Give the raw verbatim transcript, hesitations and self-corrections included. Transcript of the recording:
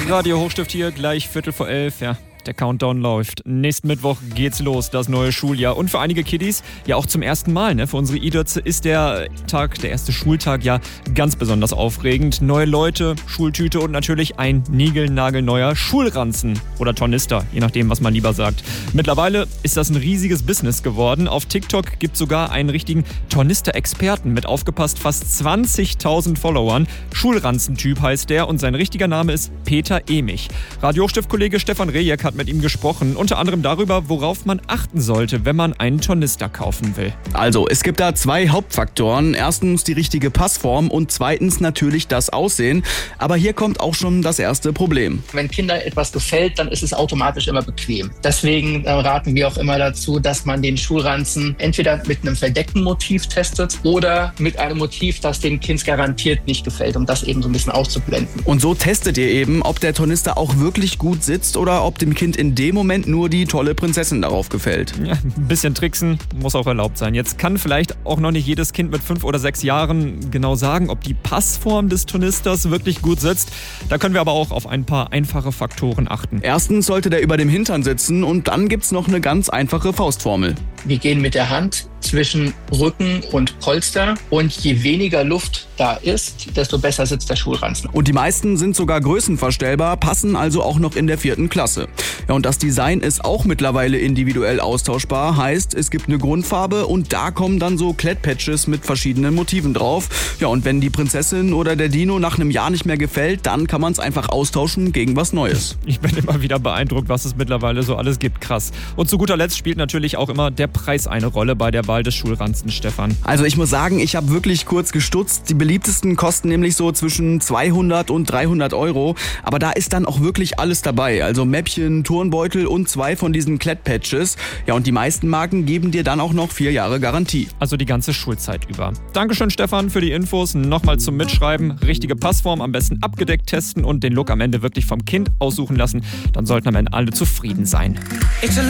Radio Hochstift hier, gleich Viertel vor elf, ja. Der Countdown läuft. Nächsten Mittwoch geht's los, das neue Schuljahr. Und für einige Kiddies ja auch zum ersten Mal. Ne? Für unsere I-Dötze ist der Tag, der erste Schultag ja ganz besonders aufregend. Neue Leute, Schultüte und natürlich ein niegelnagelneuer Schulranzen oder Tornister, je nachdem, was man lieber sagt. Mittlerweile ist das ein riesiges Business geworden. Auf TikTok gibt es sogar einen richtigen Tornister-Experten mit aufgepasst fast zwanzigtausend Followern. Schulranzentyp heißt der und sein richtiger Name ist Peter Emich. Radio Hochstift-Kollege Stefan Rejek hat mit ihm gesprochen, unter anderem darüber, worauf man achten sollte, wenn man einen Tornister kaufen will. Also, es gibt da zwei Hauptfaktoren. Erstens die richtige Passform und zweitens natürlich das Aussehen. Aber hier kommt auch schon das erste Problem. Wenn Kindern etwas gefällt, dann ist es automatisch immer bequem. Deswegen raten wir auch immer dazu, dass man den Schulranzen entweder mit einem verdeckten Motiv testet oder mit einem Motiv, das dem Kind garantiert nicht gefällt, um das eben so ein bisschen auszublenden. Und so testet ihr eben, ob der Tornister auch wirklich gut sitzt oder ob dem Kind in dem Moment nur die tolle Prinzessin darauf gefällt. Ja, ein bisschen tricksen muss auch erlaubt sein. Jetzt kann vielleicht auch noch nicht jedes Kind mit fünf oder sechs Jahren genau sagen, ob die Passform des Tornisters wirklich gut sitzt. Da können wir aber auch auf ein paar einfache Faktoren achten. Erstens sollte der über dem Hintern sitzen und dann gibt's noch eine ganz einfache Faustformel. Wir gehen mit der Hand zwischen Rücken und Polster und je weniger Luft da ist, desto besser sitzt der Schulranzen. Und die meisten sind sogar größenverstellbar, passen also auch noch in der vierten Klasse. Ja, und das Design ist auch mittlerweile individuell austauschbar, heißt, es gibt eine Grundfarbe und da kommen dann so Klettpatches mit verschiedenen Motiven drauf. Ja, und wenn die Prinzessin oder der Dino nach einem Jahr nicht mehr gefällt, dann kann man es einfach austauschen gegen was Neues. Ich bin immer wieder beeindruckt, was es mittlerweile so alles gibt. Krass. Und zu guter Letzt spielt natürlich auch immer der Preis eine Rolle bei der Wahl des Schulranzens, Stefan. Also ich muss sagen, ich habe wirklich kurz gestutzt. Die beliebtesten kosten nämlich so zwischen zweihundert und dreihundert Euro. Aber da ist dann auch wirklich alles dabei. Also Mäppchen, Turnbeutel und zwei von diesen Klettpatches. Ja, und die meisten Marken geben dir dann auch noch vier Jahre Garantie. Also die ganze Schulzeit über. Dankeschön, Stefan, für die Infos. Nochmal zum Mitschreiben. Richtige Passform am besten abgedeckt testen und den Look am Ende wirklich vom Kind aussuchen lassen. Dann sollten am Ende alle zufrieden sein.